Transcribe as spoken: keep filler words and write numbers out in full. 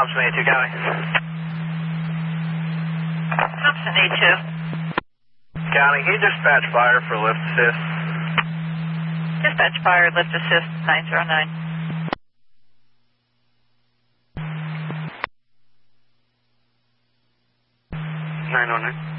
Thompson, A two, County. Thompson, A two. County, can you dispatch fire for lift assist? Dispatch fire, lift assist, nine zero nine. nine oh nine.